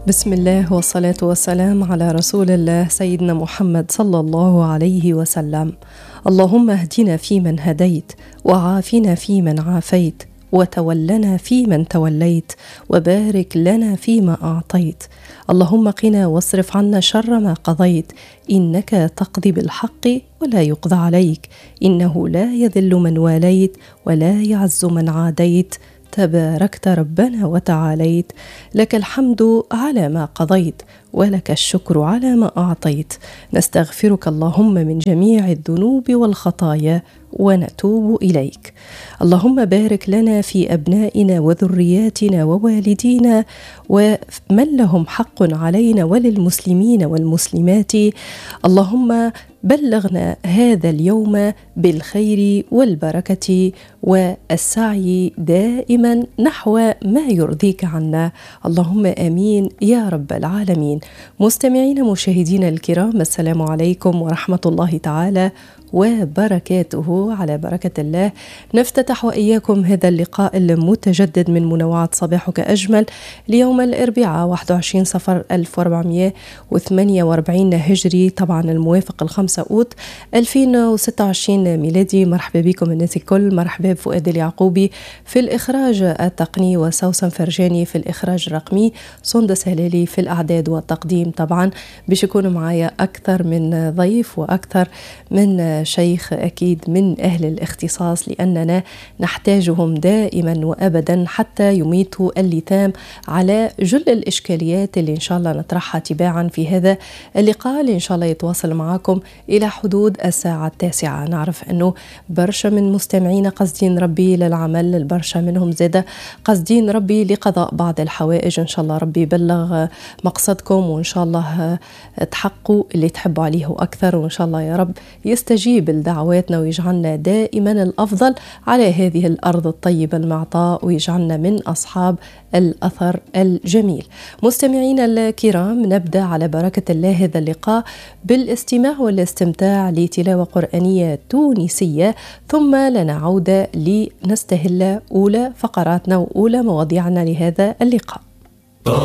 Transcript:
بسم الله والصلاة والسلام على رسول الله سيدنا محمد صلى الله عليه وسلم. اللهم اهدنا فيمن هديت، وعافنا فيمن عافيت، وتولنا فيمن توليت، وبارك لنا فيما أعطيت. اللهم قنا واصرف عنا شر ما قضيت، إنك تقضي بالحق ولا يقضى عليك، إنه لا يذل من واليت ولا يعز من عاديت، تباركت ربنا وتعاليت. لك الحمد على ما قضيت، ولك الشكر على ما أعطيت. نستغفرك اللهم من جميع الذنوب والخطايا ونتوب إليك. اللهم بارك لنا في أبنائنا وذرياتنا ووالدينا ومن لهم حق علينا وللمسلمين والمسلمات. اللهم بلغنا هذا اليوم بالخير والبركة والسعي دائما نحو ما يرضيك عنا، اللهم آمين يا رب العالمين. مستمعين مشاهدين الكرام، السلام عليكم ورحمة الله تعالى وبركاته. على بركة الله نفتتح وإياكم هذا اللقاء المتجدد من منوعات صباحك أجمل ليوم الأربعاء 21 صفر 1448 هجري، طبعا الموافق 5 أوت 2026 ميلادي. مرحبا بكم الناس الكل، مرحبا بفؤاد اليعقوبي في الإخراج التقني، وسوسن فرجاني في الإخراج الرقمي، سندس هلالي في الأعداد والتقديم. طبعا باش يكونوا معايا أكثر من ضيف وأكثر من شيخ أكيد من أهل الاختصاص، لأننا نحتاجهم دائما وأبدا حتى يميتوا اللثام على جل الإشكاليات اللي إن شاء الله نطرحها تباعا في هذا اللقاء، اللي إن شاء الله يتواصل معكم إلى حدود الساعة 9. نعرف أنه برشا من مستمعين قصدين ربي للعمل، البرشا منهم زادة قصدين ربي لقضاء بعض الحوائج. إن شاء الله ربي يبلغ مقصدكم، وإن شاء الله تحققوا اللي تحبوا عليه أكثر، وإن شاء الله يا رب يستجيب لدعواتنا ويجعلنا دائما الأفضل على هذه الأرض الطيبة المعطاء، ويجعلنا من أصحاب الأثر الجميل. مستمعين الكرام، نبدأ على بركة الله هذا اللقاء بالاستماع والاستمتاع لتلاوة قرآنية تونسية، ثم لنا عودة لنستهل أولى فقراتنا وأولى مواضيعنا لهذا اللقاء.